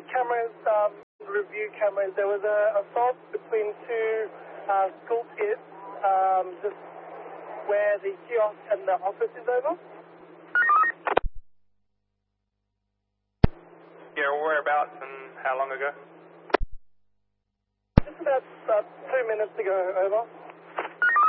cameras, review cameras. There was a assault between two school kids, just where the kiosk and the office is over. Yeah, whereabouts and how long ago? Just about 2 minutes ago, over.